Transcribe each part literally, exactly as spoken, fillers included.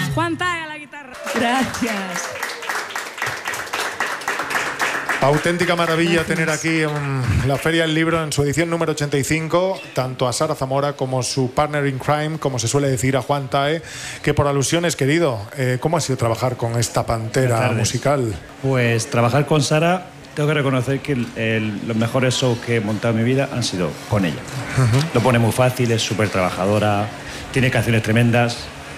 Juan Tae a la guitarra. Gracias. Auténtica maravilla. Gracias. Tener aquí en la Feria del Libro, en su edición número ochenta y cinco, tanto a Sara Zamora como su partner in crime, como se suele decir, a Juan Tae, que por alusiones, querido, eh, ¿cómo ha sido trabajar con esta pantera musical? Pues trabajar con Sara, tengo que reconocer que el, el, los mejores shows que he montado en mi vida han sido con ella. Uh-huh. Lo pone muy fácil, es súper trabajadora, tiene canciones tremendas,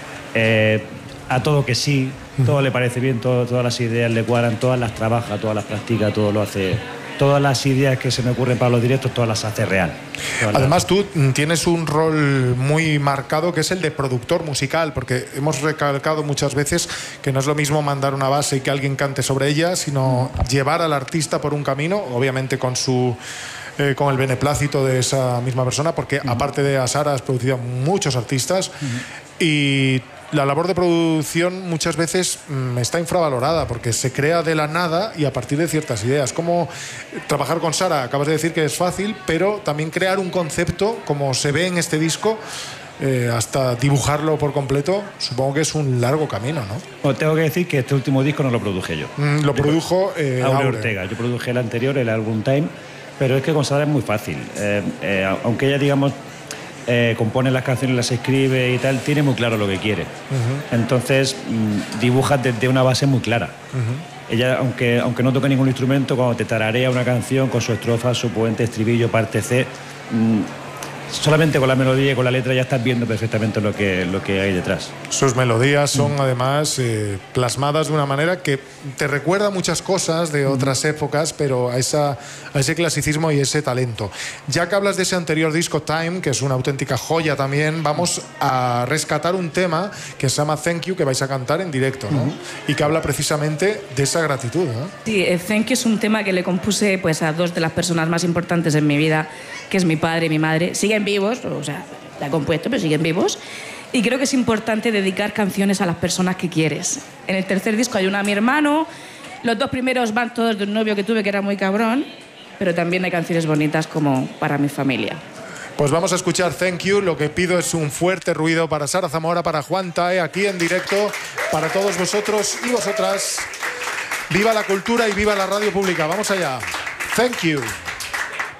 eh, a todo que sí, todo le parece bien, todo, todas las ideas le cuadran, todas las trabaja, todas las practica, todo lo hace. Todas las ideas que se me ocurren para los directos, todas las hace real. Además, tú tienes un rol muy marcado que es el de productor musical, porque hemos recalcado muchas veces que no es lo mismo mandar una base y que alguien cante sobre ella, sino llevar al artista por un camino, obviamente con su... Eh, con el beneplácito de esa misma persona, porque uh-huh. aparte de a Sara has producido a muchos artistas uh-huh. y la labor de producción muchas veces mmm, está infravalorada porque se crea de la nada y a partir de ciertas ideas. Como trabajar con Sara, acabas de decir que es fácil, pero también crear un concepto como se ve en este disco, eh, hasta dibujarlo por completo, supongo que es un largo camino, ¿no? Bueno, tengo que decir que este último disco no lo produje yo. Mm, lo produjo eh, Aure Ortega. Yo produje el anterior, el Album Time. Pero es que con Sara es muy fácil. Eh, eh, aunque ella, digamos, eh, compone las canciones, las escribe y tal, tiene muy claro lo que quiere. Uh-huh. Entonces, mmm, dibuja desde una base muy clara. Uh-huh. Ella, aunque, aunque no toque ningún instrumento, cuando te tararea una canción con su estrofa, su puente, estribillo, parte C, mmm, solamente con la melodía y con la letra ya estás viendo perfectamente lo que, lo que hay detrás. Sus melodías son mm. además eh, plasmadas de una manera que te recuerda muchas cosas de otras mm. épocas, pero a, esa, a ese clasicismo y ese talento. Ya que hablas de ese anterior disco, Time, que es una auténtica joya también, vamos a rescatar un tema que se llama Thank You, que vais a cantar en directo, ¿no? Mm. Y que habla precisamente de esa gratitud, ¿no? Sí, eh, Thank You es un tema que le compuse pues, a dos de las personas más importantes en mi vida, que es mi padre y mi madre. Siguen vivos, o sea, la he compuesto, pero siguen vivos. Y creo que es importante dedicar canciones a las personas que quieres. En el tercer disco hay una a mi hermano, los dos primeros van todos de un novio que tuve que era muy cabrón, pero también hay canciones bonitas como para mi familia. Pues vamos a escuchar Thank You. Lo que pido es un fuerte ruido para Sara Zamora, para Juan Tae, aquí en directo, para todos vosotros y vosotras. Viva la cultura y viva la radio pública. Vamos allá. Thank You.